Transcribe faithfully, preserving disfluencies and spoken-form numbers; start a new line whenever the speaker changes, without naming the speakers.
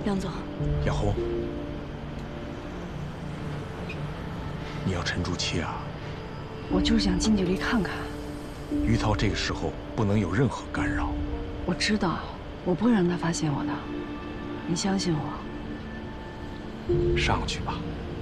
梁总，
亚红，你要沉住气啊！
我就是想近距离看看。
于涛这个时候不能有任何干扰。
我知道，我不会让他发现我的，你相信我。
上去吧。